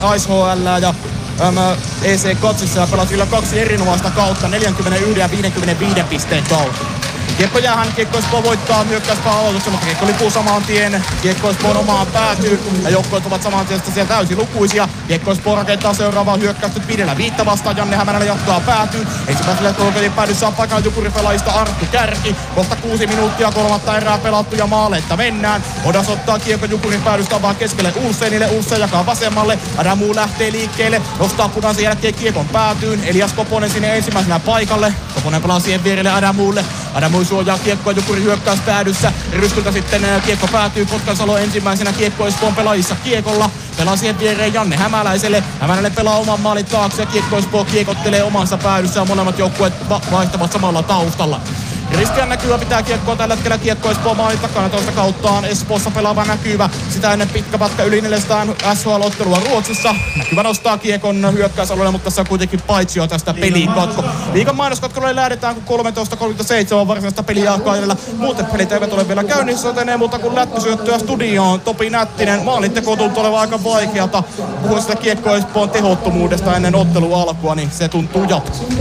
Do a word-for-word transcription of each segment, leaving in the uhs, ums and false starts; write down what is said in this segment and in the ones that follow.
Ice H L ja äm, E C Katsissa ja pelasi kyllä kaksi erinomaista kautta, neljäkymmentäyksi ja viisikymmentäviisi pisteen kautta. Kiekko jäähän, Kiekko Espoo voittaa hyökkäyspää aloituksen, mutta Kiekko lipuu samaan tien. Kiekko Espoon omaan päätyy ja joukkoit ovat samaan tien siellä täysin lukuisia. Kiekko Espoo rakentaa seuraavaa hyökkäystä viidellä viittä vastaan. Janne Hämänälä jatkaa päätyy. Ensimmäisellä kolmekymmentä päädyssä on paikalla Jukuri-pelaajista Arttu Kärki. Kohta kuusi minuuttia kolmatta erää pelattu ja maaletta mennään. Odas ottaa Kiekko Jukurin päädystä vaan keskelle Ulssenille. Ulssen jakaa vasemmalle. Adamu lähtee liikkeelle. Nostaa punaisen jälkeen Kiekon päätyyn. Elias Koponen sinne ensimmäisenä paikalle. Koponen pelaa siihen vierelle Adamulle. Adamu suojaa Kiekkoa Jukuri hyökkäys päädyssä. Ryskyltä sitten Kiekko päätyy. Kotkansalo ensimmäisenä Kiekko Espoon pelaajissa Kiekolla. Pelaa siihen viereen Janne Hämäläiselle. Hämäläinen pelaa oman maalin taakse ja Kiekko Espoo kiekottelee omansa päädyssä ja molemmat joukkueet vaihtavat samalla taustalla. Ristian näkyvä pitää Kiekkoa tällä hetkellä Kiekko Espoo maalin takana toista kauttaan. Espoossa pelaava näkyvä. Sitä ennen pitkä patka yli neljäsataa S H L-ottelua Ruotsissa. Näkyvä nostaa Kiekon hyökkäysalueelle, mutta tässä on kuitenkin paitsio tästä pelikatko. Liigan mainoskatkolle lähdetään, kun kolmetoista kolmekymmentäseitsemän varsinaista peliä alkaa edellä. Muuten pelit eivät ole vielä käynnissä, joten ei muuta kuin lättysyöttöä studioon. Topi Nättinen, maalinteko tuntuu olevan aika vaikealta. Puhuin sitä Kiekko Espoon tehottomuudesta ennen ottelun alkua, niin se tuntuu jatkuu.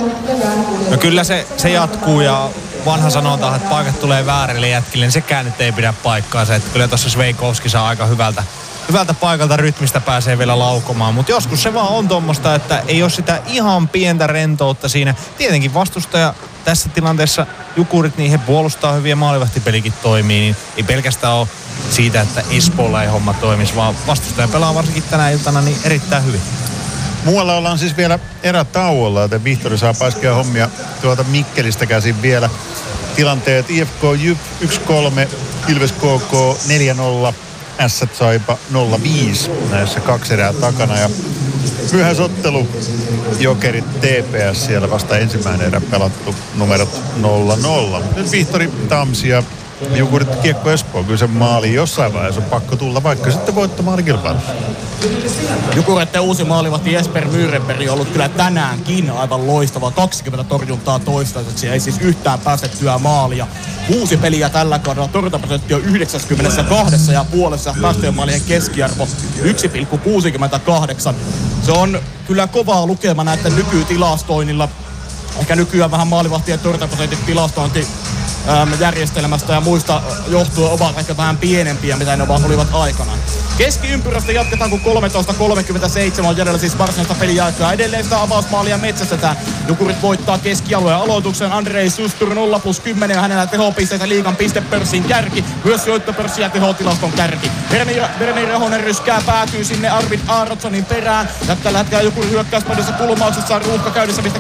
No kyllä se, se jatkuu ja vanha sanonta, että paikat tulee väärille jätkille, niin sekään nyt ei pidä paikkaansa. Että kyllä tuossa Sveikovski saa aika hyvältä, hyvältä paikalta rytmistä pääsee vielä laukomaan. Mutta joskus se vaan on tommoista, että ei ole sitä ihan pientä rentoutta siinä. Tietenkin vastustaja tässä tilanteessa, Jukurit, niin he puolustaa hyviä, maalivahtipelikin toimii. Niin ei pelkästään ole siitä, että Espoolla ei homma toimisi, vaan vastustaja pelaa varsinkin tänä iltana niin erittäin hyvin. Muualla ollaan siis vielä erätauolla, joten Vihtori saa paiskia hommia tuolta Mikkelistä käsin vielä. Tilanteet I F K J Y P yksi kolme, Ilves K K neljä nolla, Ässät Saipa nolla viisi. Näissä kaksi erää takana ja myöhäisottelu Jokerit T P S siellä vasta ensimmäinen erä pelattu numerot nolla nolla. Nyt Vihtori Tamsi ja Jukurit Kiekko Espoo, kyllä se maali jossain vaiheessa on pakko tulla, vaikka sitten voittomaalikilpailussa. Jukureiden uusi maalivahti Jesper Myrenberg on ollut kyllä tänäänkin aivan loistava. kaksikymmentä torjuntaa toistaiseksi, ei siis yhtään päästettyä maalia. Kuusi peliä tällä kaudella, torjuntaprosentti on yhdeksänkymmentäkaksi ja puolessa, päästöjen maalien keskiarvo yksi pilkku kuusikymmentäkahdeksan. Se on kyllä kovaa lukema näiden nykytilastoinnilla. Ehkä nykyään vähän maalivahtien torjuntaprosentit tilastointi järjestelmästä ja muista johtuen ovat ehkä vähän pienempiä, mitä ne olivat aikanaan. Keskiympyrästä jatketaan, kun kolmetoista kolmekymmentäseitsemän on jäljellä siis varsinaista peliaikaa. Edelleen sitä avausmaalia metsästetään. Jukurit voittaa keskialueen aloituksen. Andrei Sustur nolla plus kymmenen ja hänellä tehopisteitä liigan pistepörssin kärki. Myös syöttöpörssin ja tehotilaston kärki. Verni Rehonen ryskää, päätyy sinne Arvid Aarotsonin perään. Ja tällä hetkellä Jukurin hyökkäyspäädyssä kulmauksessa on ruuhka käynnissä, mistä